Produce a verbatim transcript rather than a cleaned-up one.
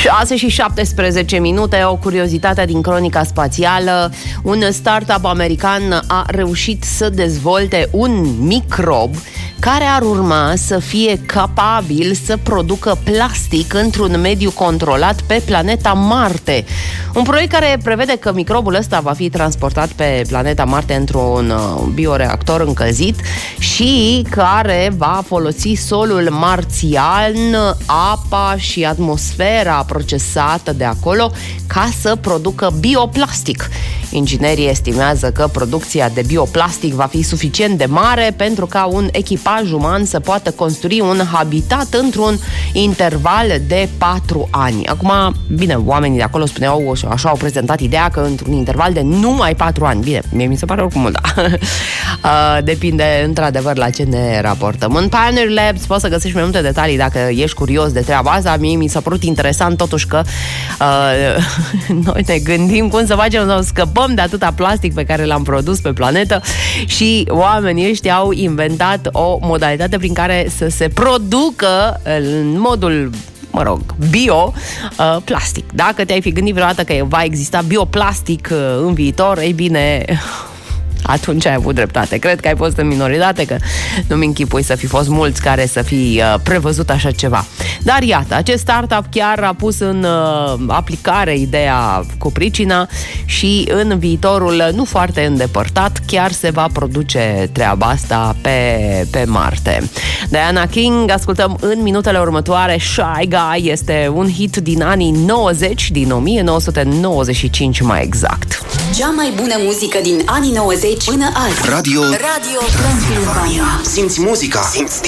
șase și șaptesprezece minute, o curiozitate din cronica spațială. Un startup american a reușit să dezvolte un microb care ar urma să fie capabil să producă plastic într-un mediu controlat pe planeta Marte. Un proiect care prevede că microbul ăsta va fi transportat pe planeta Marte într-un bioreactor încălzit și care va folosi solul marțian, apa și atmosfera procesată de acolo ca să producă bioplastic. Inginerii estimează că producția de bioplastic va fi suficient de mare pentru ca un echipaj uman să poată construi un habitat într-un interval de patru ani. Acum, bine, oamenii de acolo spuneau, așa au prezentat ideea că într-un interval de numai patru ani. Bine, mie mi se pare oricum mult, da. uh, depinde într-adevăr la ce ne raportăm. În Pioneer Labs poți să găsești mai multe detalii dacă ești curios de treaba asta. Mie mi s-a părut interesant totuși că uh, noi ne gândim cum să facem să scăpăm de atâta plastic pe care l-am produs pe planetă și oamenii ăștia au inventat o modalitate prin care să se producă în modul, mă rog, bio, uh, plastic. Dacă te-ai fi gândit vreodată că va exista bioplastic uh, în viitor, ei bine, atunci ai avut dreptate. Cred că ai fost în minoritate, că nu-mi închipui să fi fost mulți care să fi uh, prevăzut așa ceva. Dar iată, acest startup chiar a pus în uh, aplicare ideea cu pricina și în viitorul nu foarte îndepărtat chiar se va produce treaba asta pe, pe Marte. Diana King, ascultăm în minutele următoare. Shy Guy este un hit din anii nouăzeci, din o mie nouă sute nouăzeci și cinci mai exact. Cea mai bună muzică din anii nouăzeci până azi. Radio Radio Transilvania. Simți muzica. Simți